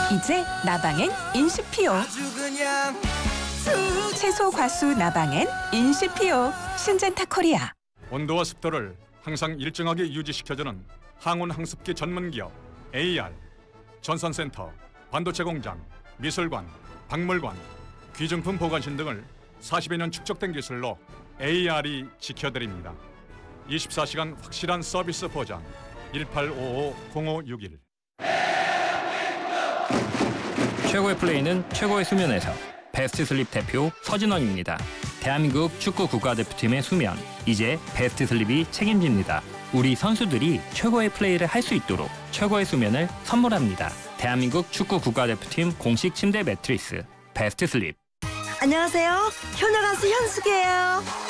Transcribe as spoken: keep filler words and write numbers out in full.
이제 나방엔 인시피오. 채소 과수 나방엔 인시피오. 신젠타 코리아. 온도와 습도를 항상 일정하게 유지시켜주는 항온 항습기 전문기업 에이알. 전산센터, 반도체 공장, 미술관, 박물관, 귀중품 보관실 등을 사십여 년 축적된 기술로 에이알이 지켜드립니다. 이십사 시간 확실한 서비스 보장. 일팔오오 공오육일. 최고의 플레이는 최고의 수면에서. 베스트 슬립 대표 서진원입니다. 대한민국 축구 국가대표팀의 수면, 이제 베스트 슬립이 책임집니다. 우리 선수들이 최고의 플레이를 할 수 있도록 최고의 수면을 선물합니다. 대한민국 축구 국가대표팀 공식 침대 매트리스 베스트 슬립. 안녕하세요. 효녀 가수 현숙이에요.